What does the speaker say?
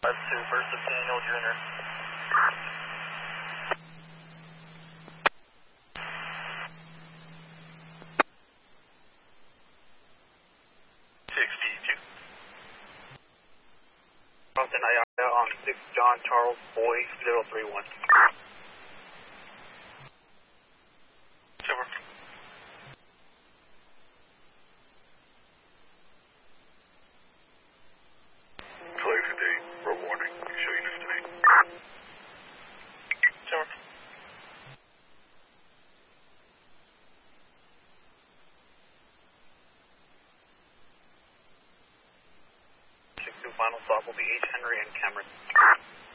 That's 2, First Daniel Jr. Compton Ayaka on 6 John Charles Boy 031. Super. Close today. Road warning. Show units to me. Super. 6-2 final stop will be H. Henry and Cameron.